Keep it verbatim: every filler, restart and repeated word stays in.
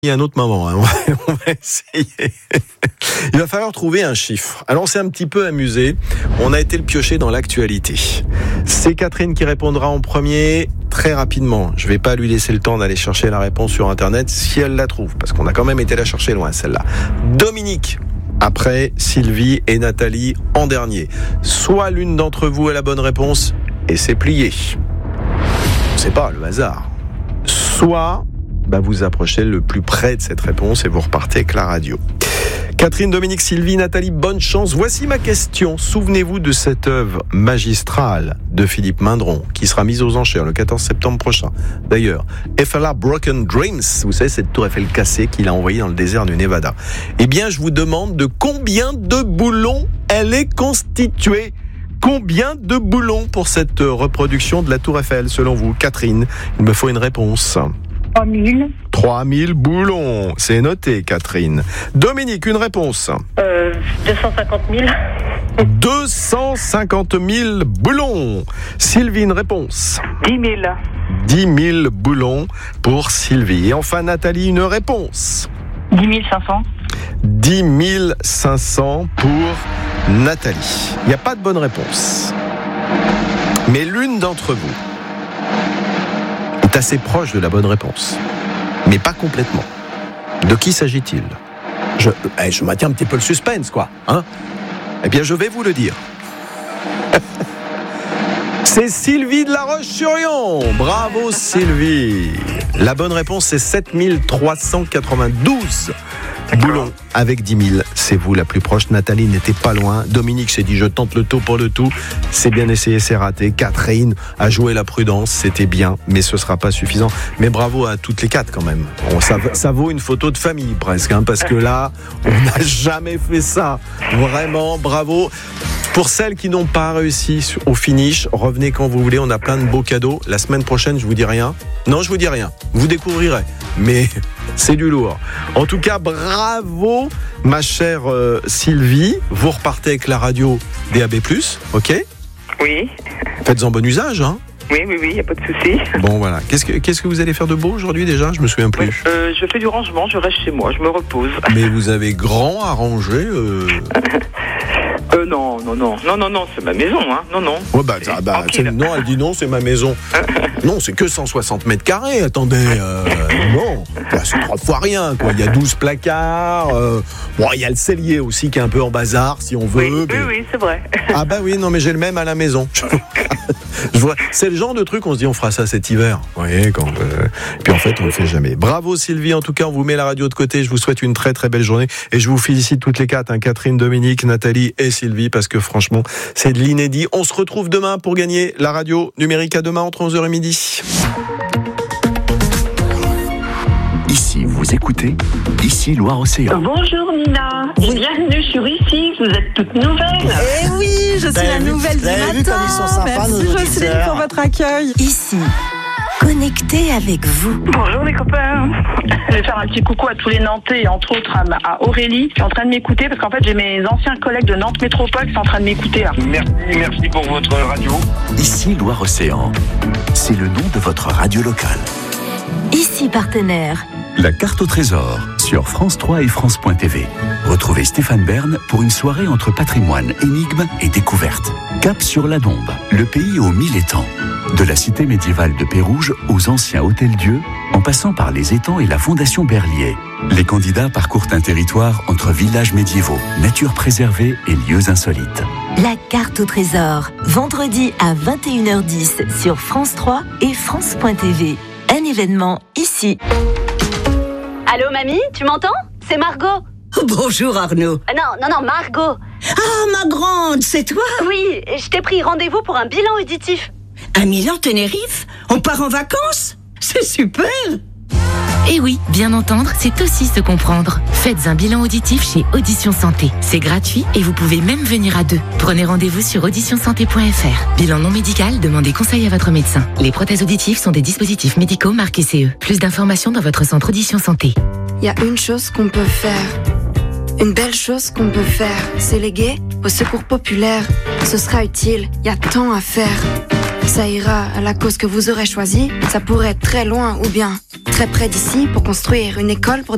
Il y a un autre moment, hein. on, va, on va essayer. Il va falloir trouver un chiffre. Alors on s'est un petit peu amusé, on a été le piocher dans l'actualité. C'est Catherine qui répondra en premier, très rapidement. Je ne vais pas lui laisser le temps d'aller chercher la réponse sur Internet si elle la trouve, parce qu'on a quand même été la chercher loin celle-là. Dominique, après Sylvie et Nathalie en dernier. Soit l'une d'entre vous a la bonne réponse et c'est plié. C'est pas le hasard. Soit... Bah vous approchez le plus près de cette réponse et vous repartez avec la radio. Catherine, Dominique, Sylvie, Nathalie, bonne chance. Voici ma question. Souvenez-vous de cette œuvre magistrale de Philippe Mindron qui sera mise aux enchères le quatorze septembre prochain. D'ailleurs, F L A Broken Dreams, vous savez, cette tour Eiffel cassée qu'il a envoyée dans le désert du Nevada. Eh bien, je vous demande de combien de boulons elle est constituée. Combien de boulons pour cette reproduction de la tour Eiffel, selon vous? Catherine, il me faut une réponse. trois mille. trois mille boulons, c'est noté, Catherine. Dominique, une réponse. Euh, deux cent cinquante mille. deux cent cinquante mille boulons. Sylvie, une réponse. dix mille. dix mille boulons pour Sylvie. Et enfin, Nathalie, une réponse. dix mille cinq cents. dix mille cinq cents pour Nathalie. Il n'y a pas de bonne réponse. Mais l'une d'entre vous est assez proche de la bonne réponse, mais pas complètement. De qui s'agit-il? Je, eh, je maintiens un petit peu le suspense, quoi. Hein? Eh bien, je vais vous le dire. C'est Sylvie de La Roche-sur-Yon. Bravo, Sylvie. La bonne réponse, c'est sept mille trois cent quatre-vingt-douze boulons avec dix mille. C'est vous la plus proche. Nathalie n'était pas loin. Dominique s'est dit je tente le tout pour le tout. C'est bien essayé, c'est raté. Catherine a joué la prudence, c'était bien, mais ce sera pas suffisant. Mais bravo à toutes les quatre quand même. Bon, ça, ça vaut une photo de famille presque, hein, parce que là, on n'a jamais fait ça. Vraiment, bravo. Pour celles qui n'ont pas réussi au finish, revenez quand vous voulez, on a plein de beaux cadeaux. La semaine prochaine, je vous dis rien. Non, je vous dis rien. Vous découvrirez. Mais c'est du lourd. En tout cas, bravo, ma chère euh, Sylvie. Vous repartez avec la radio D A B plus, ok? Oui. Faites-en bon usage, hein? Oui, oui, oui, il n'y a pas de souci. Bon, voilà. Qu'est-ce que, qu'est-ce que vous allez faire de beau aujourd'hui déjà? Je me souviens plus. Oui, euh, je fais du rangement, je reste chez moi, je me repose. Mais vous avez grand à ranger euh... Euh, non, non, non, non, non, non, c'est ma maison, hein, non, non. Ouais, bah, ça, bah c'est, non, elle dit non, c'est ma maison. Non, c'est que cent soixante mètres carrés, attendez, euh, non, là, c'est trois fois rien, quoi. Il y a douze placards, euh, bon, il y a le cellier aussi qui est un peu en bazar, si on veut. Oui, mais... oui, oui, c'est vrai. Ah bah oui, non, mais j'ai le même à la maison. Je vois, c'est le genre de truc, on se dit, on fera ça cet hiver. Vous voyez, quand, euh... puis en fait, on le fait jamais. Bravo Sylvie, en tout cas, on vous met la radio de côté, je vous souhaite une très très belle journée, et je vous félicite toutes les quatre, hein, Catherine, Dominique, Nathalie et Sylvie, parce que franchement, c'est de l'inédit. On se retrouve demain pour gagner la radio numérique à demain entre onze heures et midi. Ici, vous écoutez Ici Loire-Océan. Bonjour Nina, bienvenue sur Ici, vous êtes toute nouvelle. Eh oui, je suis la nouvelle du matin. Vu comme ils sont sympas, Merci nos Jocelyne auditeurs. pour votre accueil. Ici, connecté avec vous. Bonjour les copains. Je vais faire un petit coucou à tous les Nantais et entre autres à, à Aurélie qui est en train de m'écouter parce qu'en fait j'ai mes anciens collègues de Nantes Métropole qui sont en train de m'écouter là. Merci, merci pour votre radio. Ici Loire-Océan. C'est le nom de votre radio locale. Ici, partenaire. La carte au trésor sur France trois et France point T V. Retrouvez Stéphane Bern pour une soirée entre patrimoine, énigmes et découvertes. Cap sur la Dombe, le pays aux mille étangs. De la cité médiévale de Pérouge aux anciens hôtels-dieux, en passant par les étangs et la fondation Berlier. Les candidats parcourent un territoire entre villages médiévaux, nature préservée et lieux insolites. La carte au trésor. Vendredi à vingt et une heures dix sur France trois et France point T V. Un événement ici. Allô, mamie, tu m'entends? C'est Margot. Bonjour Arnaud. Euh, non, non, non, Margot. Ah, ma grande, c'est toi? Oui, je t'ai pris rendez-vous pour un bilan auditif. À Milan-Tenerife? On part en vacances? C'est super. Et oui, bien entendre, c'est aussi se comprendre. Faites un bilan auditif chez Audition Santé. C'est gratuit et vous pouvez même venir à deux. Prenez rendez-vous sur audition santé point f r. Bilan non médical, demandez conseil à votre médecin. Les prothèses auditives sont des dispositifs médicaux marqués C E. Plus d'informations dans votre centre Audition Santé. Il y a une chose qu'on peut faire. Une belle chose qu'on peut faire. C'est léguer au secours populaire. Ce sera utile, il y a tant à faire. Ça ira à la cause que vous aurez choisie. Ça pourrait être très loin ou bien très près d'ici pour construire une école pour